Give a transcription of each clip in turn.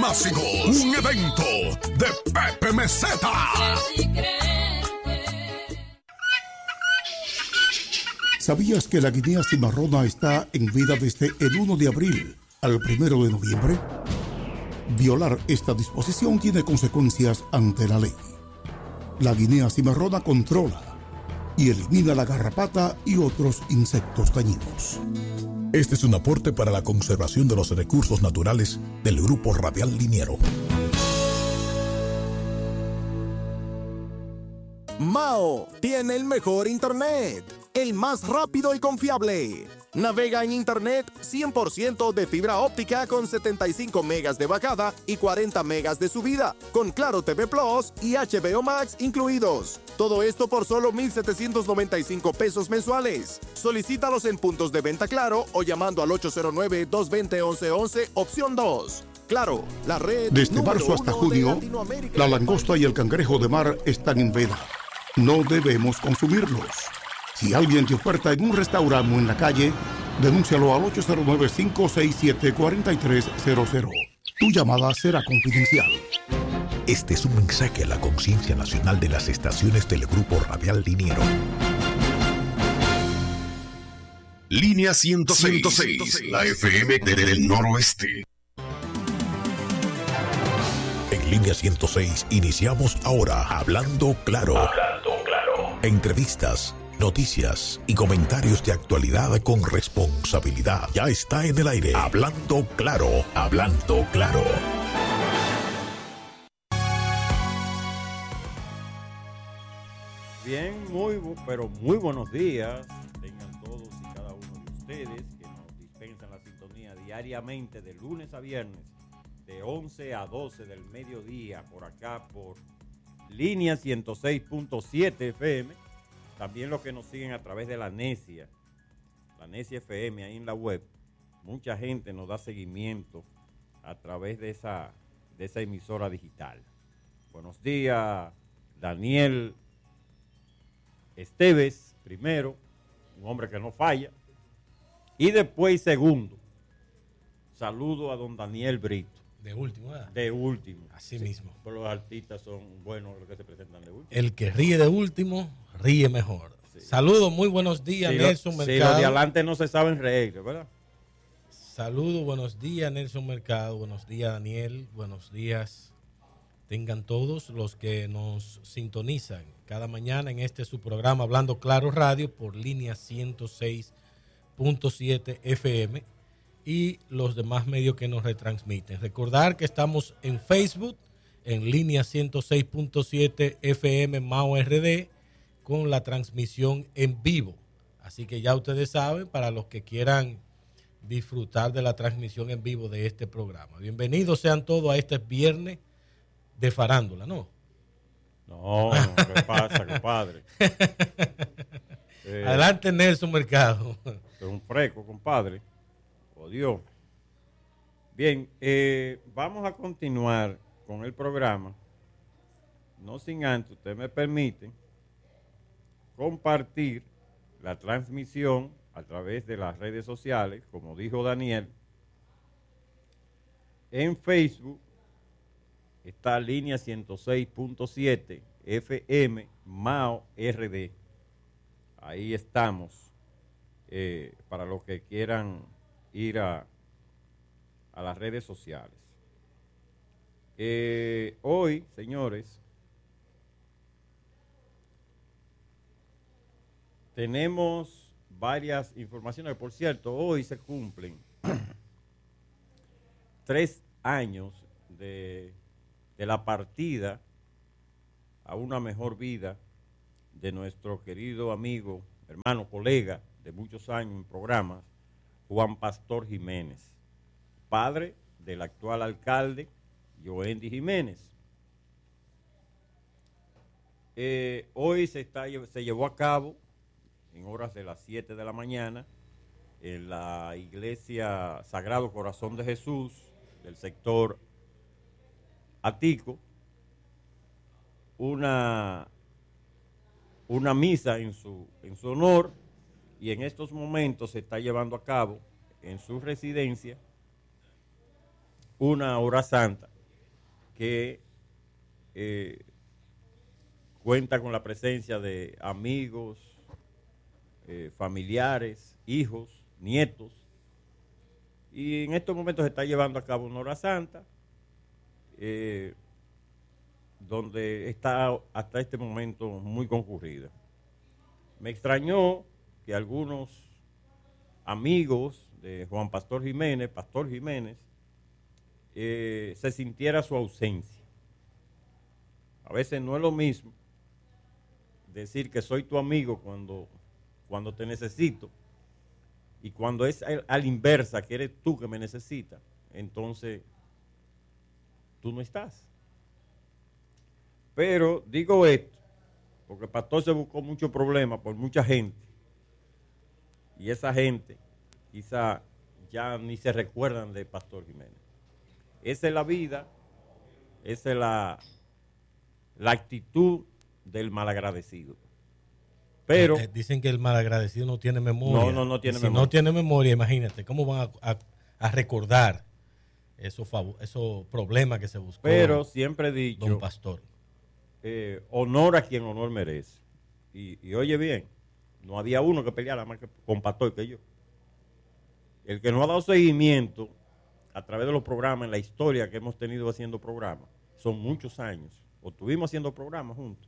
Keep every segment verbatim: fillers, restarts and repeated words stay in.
Másico, un evento de Pepe Meseta. ¿Sabías que la guinea cimarrona está en vida desde el primero de abril al primero de noviembre? Violar esta disposición tiene consecuencias ante la ley. La guinea cimarrona controla y elimina la garrapata y otros insectos dañinos. Este es un aporte para la conservación de los recursos naturales del Grupo Radial Liniero. Mao tiene el mejor internet, el más rápido y confiable. Navega en internet cien por ciento de fibra óptica con setenta y cinco megas de bajada y cuarenta megas de subida, con Claro T V Plus y H B O Max incluidos. Todo esto por solo mil setecientos noventa y cinco pesos mensuales. Solicítalos en puntos de venta Claro o llamando al ocho cero nueve, dos dos cero, once once, opción dos. Claro, la red. Desde marzo hasta junio, la langosta y el cangrejo de mar están en veda. No debemos consumirlos. Si alguien te oferta en un restaurante o en la calle, denúncialo al ocho cero nueve, cinco seis siete, cuatro tres cero cero. Tu llamada será confidencial. Este es un mensaje a la conciencia nacional de las estaciones del Grupo Radial Liniero. Línea ciento seis, ciento seis, la F M del noroeste. En Línea ciento seis iniciamos ahora Hablando Claro. Hablando Claro. Entrevistas, noticias y comentarios de actualidad con responsabilidad. Ya está en el aire. Hablando Claro. Hablando Claro. Bien, muy, pero muy buenos días. Tengan todos y cada uno de ustedes que nos dispensan la sintonía diariamente de lunes a viernes, de once a doce del mediodía, por acá por Línea ciento seis punto siete F M. También los que nos siguen a través de la Necia, la Necia F M ahí en la web. Mucha gente nos da seguimiento a través de esa, de esa emisora digital. Buenos días, Daniel Esteves, primero, un hombre que no falla. Y después, segundo, saludo a don Daniel Brito. De último, ¿verdad? De último. Así sí, mismo. Pero los artistas son buenos los que se presentan de último. El que ríe de último, ríe mejor. Sí. Saludos, muy buenos días, sí, Nelson lo, Mercado. Sí, los de adelante no se saben reír, ¿verdad? Saludos, buenos días, Nelson Mercado. Buenos días, Daniel. Buenos días. Tengan todos los que nos sintonizan cada mañana en este su programa Hablando Claro Radio por Línea ciento seis punto siete F M y los demás medios que nos retransmiten. Recordar que estamos en Facebook, en Línea ciento seis punto siete F M Mao R D, con la transmisión en vivo. Así que ya ustedes saben, para los que quieran disfrutar de la transmisión en vivo de este programa. Bienvenidos sean todos a este viernes de farándula, ¿no? No, no, ¿qué pasa, compadre? eh, Adelante, Nelson Mercado. Es un freco, compadre. Oh, Dios. Bien, eh, vamos a continuar con el programa. No sin antes, usted me permite compartir la transmisión a través de las redes sociales, como dijo Daniel. En Facebook está Línea ciento seis punto siete F M Mao R D. Ahí estamos, eh, para los que quieran ir a, a las redes sociales. Eh, hoy, señores, tenemos varias informaciones. Por cierto, hoy se cumplen tres años de, de la partida a una mejor vida de nuestro querido amigo, hermano, colega de muchos años en programas, Juan Pastor Jiménez, padre del actual alcalde, Joendy Jiménez. Eh, hoy se, está, se llevó a cabo, en horas de las siete de la mañana, en la iglesia Sagrado Corazón de Jesús del sector Atico, una, una misa en su, en su honor, y en estos momentos se está llevando a cabo en su residencia una hora santa que eh, cuenta con la presencia de amigos, eh, familiares, hijos, nietos, y en estos momentos se está llevando a cabo una hora santa, eh, donde está hasta este momento muy concurrida. Me extrañó que algunos amigos de Juan Pastor Jiménez, Pastor Jiménez, eh, se sintiera su ausencia. A veces no es lo mismo decir que soy tu amigo cuando, cuando te necesito, y cuando es a, a la inversa, que eres tú que me necesitas, entonces tú no estás. Pero digo esto, porque el pastor se buscó muchos problemas por mucha gente, y esa gente quizá ya ni se recuerdan de Pastor Jiménez. Esa es la vida, esa es la, la actitud del malagradecido. Pero eh, dicen que el malagradecido no tiene memoria. No, no, no tiene si memoria. no tiene memoria, imagínate, ¿cómo van a, a, a recordar esos, esos problemas que se buscó? Pero siempre he dicho, don Pastor, eh, honor a quien honor merece. Y, y oye bien, no había uno que peleara más que con Pastor que yo. El que no ha dado seguimiento a través de los programas, en la historia que hemos tenido haciendo programas, son muchos años, o estuvimos haciendo programas juntos.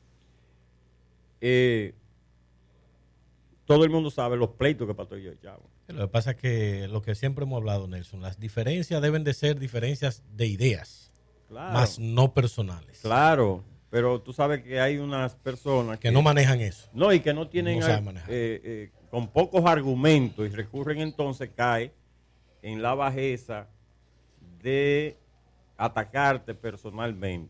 Eh, todo el mundo sabe los pleitos que Pastor y yo echamos. lo que pasa es que lo que siempre hemos hablado, Nelson, las diferencias deben de ser diferencias de ideas, Claro. más no personales. Claro, pero tú sabes que hay unas personas que, que no manejan eso. No, y que no tienen, no saben manejar. Eh, eh, con pocos argumentos, y recurren entonces, cae en la bajeza de atacarte personalmente.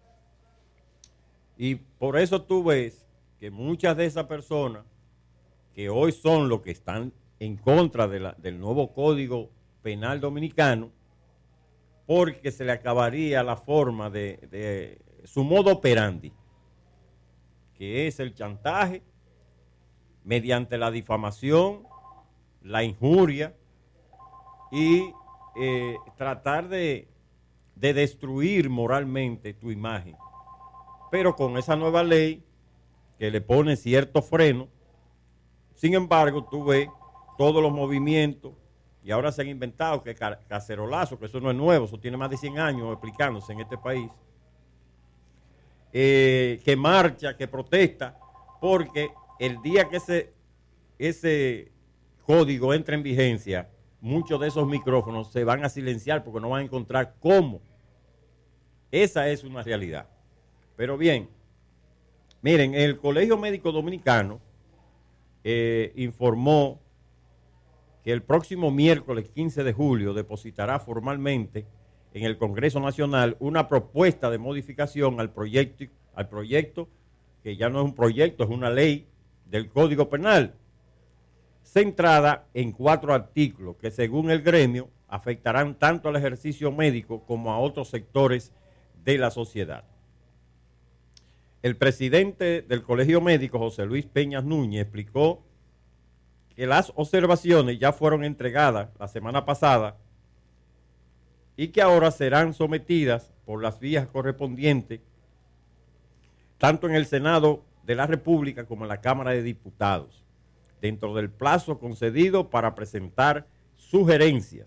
Y por eso tú ves que muchas de esas personas que hoy son los que están en contra de la, del nuevo Código Penal Dominicano, porque se le acabaría la forma de, de su modo operandi, que es el chantaje mediante la difamación, la injuria y eh, tratar de, de destruir moralmente tu imagen. Pero con esa nueva ley que le pone cierto freno, sin embargo, tú ves todos los movimientos, y ahora se han inventado que cacerolazo, que eso no es nuevo, eso tiene más de cien años explicándose en este país, eh, que marcha, que protesta, porque el día que ese, ese código entre en vigencia, muchos de esos micrófonos se van a silenciar porque no van a encontrar cómo. Esa es una realidad. Pero bien, miren, el Colegio Médico Dominicano eh, informó que el próximo miércoles quince de julio depositará formalmente en el Congreso Nacional una propuesta de modificación al proyecto, al proyecto que ya no es un proyecto, es una ley del Código Penal, centrada en cuatro artículos que según el gremio afectarán tanto al ejercicio médico como a otros sectores de la sociedad. El presidente del Colegio Médico, José Luis Peñas Núñez, explicó que las observaciones ya fueron entregadas la semana pasada y que ahora serán sometidas por las vías correspondientes tanto en el Senado de la República como en la Cámara de Diputados, dentro del plazo concedido para presentar sugerencias.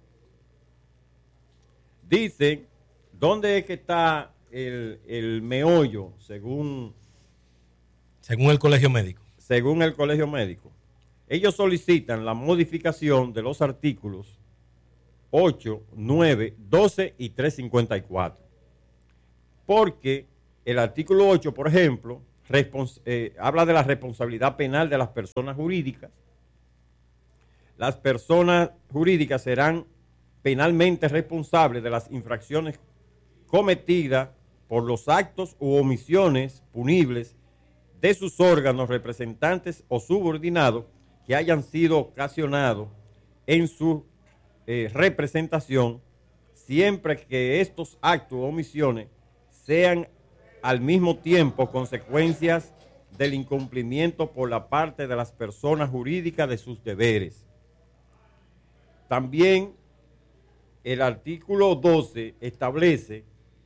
Dicen, ¿dónde es que está el, el meollo según, según el Colegio Médico? Según el Colegio Médico. Ellos solicitan la modificación de los artículos ocho, nueve, doce y trescientos cincuenta y cuatro. Porque el artículo ocho, por ejemplo, respons- eh, habla de la responsabilidad penal de las personas jurídicas. Las personas jurídicas serán penalmente responsables de las infracciones cometidas por los actos u omisiones punibles de sus órganos representantes o subordinados que hayan sido ocasionados en su eh, representación, siempre que estos actos o omisiones sean al mismo tiempo consecuencias del incumplimiento por la parte de las personas jurídicas de sus deberes. También el artículo doce establece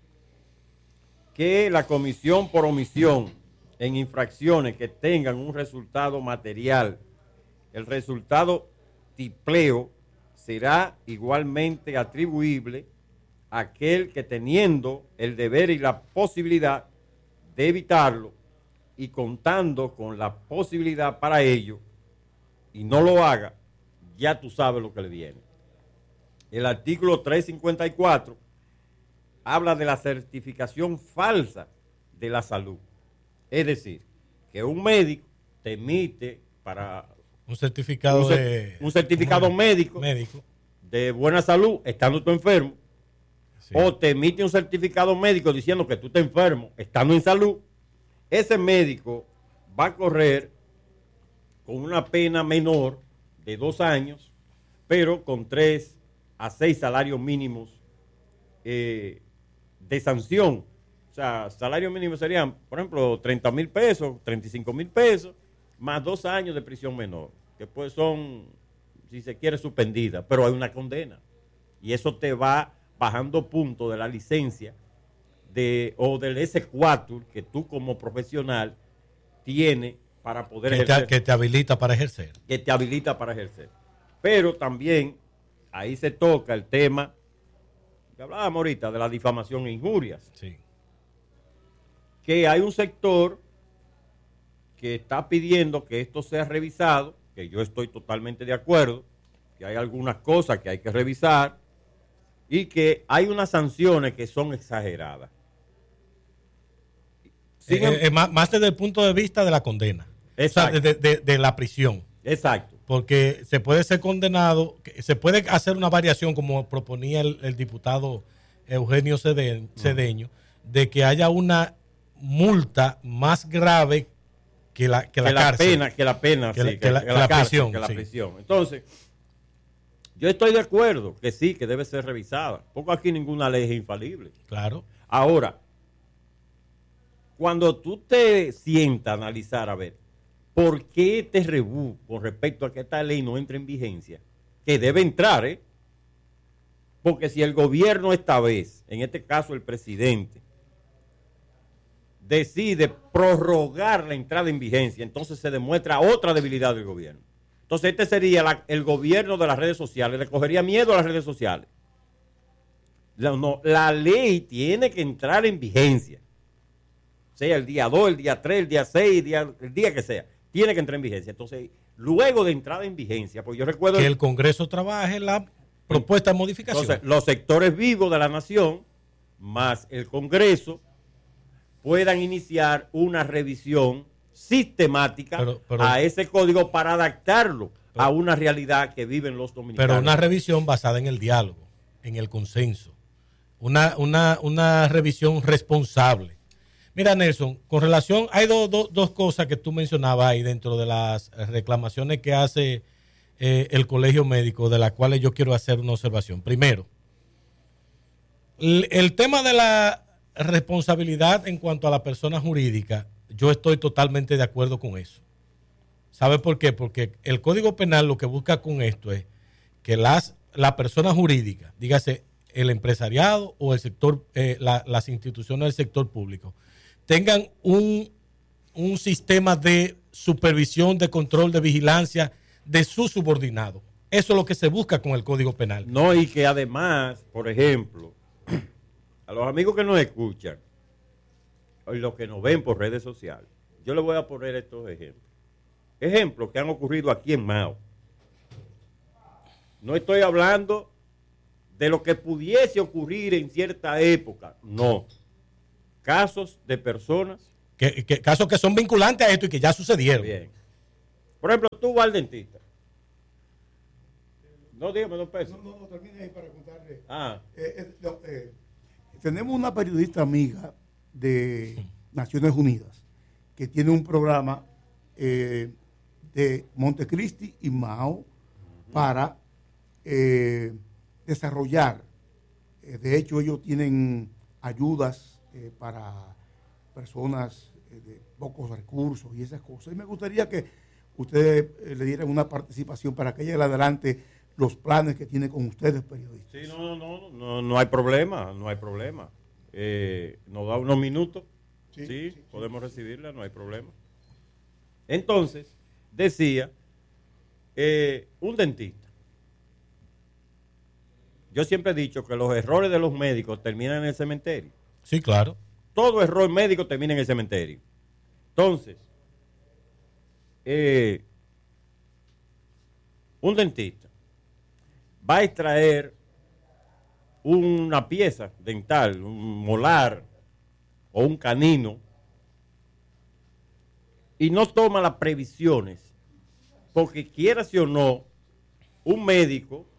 que la comisión por omisión en infracciones que tengan un resultado material, el resultado tipleo será igualmente atribuible a aquel que teniendo el deber y la posibilidad de evitarlo y contando con la posibilidad para ello y no lo haga, ya tú sabes lo que le viene. El artículo trescientos cincuenta y cuatro habla de la certificación falsa de la salud. Es decir, que un médico te emite para un certificado un, de un certificado médico, médico de buena salud estando tú enfermo, sí. O te emite un certificado médico diciendo que tú estás enfermo estando en salud. Ese médico va a correr con una pena menor de dos años, pero con tres a seis salarios mínimos eh, de sanción. O sea, salarios mínimos serían, por ejemplo, treinta mil pesos, treinta y cinco mil pesos, más dos años de prisión menor, que pues son, si se quiere, suspendidas, pero hay una condena. Y eso te va bajando puntos de la licencia de, o del ese cuatro que tú como profesional tienes para poder que ejercer. Te, que te habilita para ejercer. Que te habilita para ejercer. Pero también ahí se toca el tema que hablábamos ahorita de la difamación e injurias. Sí. Que hay un sector que está pidiendo que esto sea revisado, que yo estoy totalmente de acuerdo, que hay algunas cosas que hay que revisar y que hay unas sanciones que son exageradas. Eh, eh, más, más desde el punto de vista de la condena. Exacto. O sea, de, de, de la prisión. Exacto. Porque se puede ser condenado, se puede hacer una variación como proponía el, el diputado Eugenio Cedeño, Cedeño, de que haya una multa más grave que la, que la, que la cárcel. Pena, que la pena, que, sí, la, que, la, que que la la cárcel, prisión. Que la sí. prisión. Entonces, yo estoy de acuerdo que sí, que debe ser revisada, porque aquí ninguna ley es infalible. Claro. Ahora, cuando tú te sientas a analizar, a ver, ¿por qué este rebú con respecto a que esta ley no entre en vigencia? Que debe entrar, ¿eh? Porque si el gobierno esta vez, en este caso el presidente, decide prorrogar la entrada en vigencia, entonces se demuestra otra debilidad del gobierno. Entonces este sería la, el gobierno de las redes sociales, le cogería miedo a las redes sociales. No, no, la ley tiene que entrar en vigencia, sea el día dos, el día tres, el día seis, el día, el día que sea, tiene que entrar en vigencia. Entonces, luego de entrada en vigencia, pues yo recuerdo... Que el Congreso trabaje la propuesta de modificación. Entonces, los sectores vivos de la nación, más el Congreso, puedan iniciar una revisión sistemática pero, pero, a ese código para adaptarlo pero, a una realidad que viven los dominicanos. Pero una revisión basada en el diálogo, en el consenso, una, una, una revisión responsable. Mira, Nelson, con relación, hay do, do, dos cosas que tú mencionabas ahí dentro de las reclamaciones que hace eh, el Colegio Médico, de las cuales yo quiero hacer una observación. Primero, el, el tema de la responsabilidad en cuanto a la persona jurídica, yo estoy totalmente de acuerdo con eso. ¿Sabe por qué? Porque el Código Penal lo que busca con esto es que las, la persona jurídica, dígase el empresariado o el sector, eh, la, las instituciones del sector público, tengan un, un sistema de supervisión, de control, de vigilancia de sus subordinados. Eso es lo que se busca con el Código Penal. No, y que además, por ejemplo, a los amigos que nos escuchan, y los que nos ven por redes sociales, yo les voy a poner estos ejemplos. Ejemplos que han ocurrido aquí en Mao. No estoy hablando de lo que pudiese ocurrir en cierta época, no. Casos de personas. Que, que, casos que son vinculantes a esto y que ya sucedieron. Bien. Por ejemplo, tú vas al dentista. No, dígame, don Peso. No, no, no, termine ahí para contarle. Ah. Eh, eh, no, eh, tenemos una periodista amiga de Naciones Unidas que tiene un programa eh, de Montecristi y Mao uh-huh. para eh, desarrollar. Eh, de hecho, ellos tienen ayudas eh, para personas eh, de pocos recursos y esas cosas. Y me gustaría que ustedes eh, le dieran una participación para que ella adelante los planes que tiene con ustedes, periodistas. Sí, no, no, no, no, no hay problema, no hay problema. eh, nos da unos minutos. Sí, sí, sí podemos sí. recibirla, no hay problema. Entonces, decía, eh, un dentista. Yo siempre he dicho que los errores de los médicos terminan en el cementerio. Sí, claro. Todo error médico termina en el cementerio. Entonces, eh, un dentista va a extraer una pieza dental, un molar o un canino, y no toma las previsiones, porque quiera sí o no, un médico